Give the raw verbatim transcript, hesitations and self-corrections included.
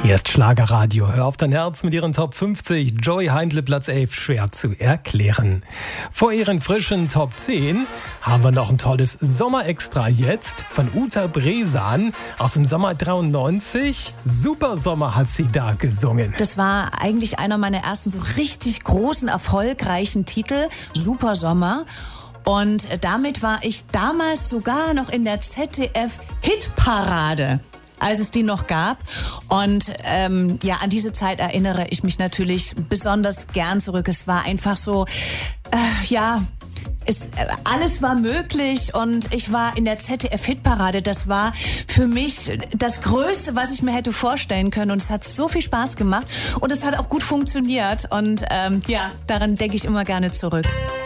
Hier ist Schlagerradio. Hör auf dein Herz mit ihren Top fünfzig. Joey Heindle, Platz elf, schwer zu erklären. Vor ihren frischen Top zehn haben wir noch ein tolles Sommerextra jetzt von Uta Bresan aus dem Sommer dreiundneunzig. Super Sommer hat sie da gesungen. Das war eigentlich einer meiner ersten so richtig großen, erfolgreichen Titel. Super Sommer. Und damit war ich damals sogar noch in der Z D F-Hitparade, als es die noch gab. Und ähm, ja, an diese Zeit erinnere ich mich natürlich besonders gern zurück. Es war einfach so, äh, ja... Es, alles war möglich und ich war in der Z D F-Hitparade. Das war für mich das Größte, was ich mir hätte vorstellen können. Und es hat so viel Spaß gemacht und es hat auch gut funktioniert. Und ähm, ja, daran denke ich immer gerne zurück.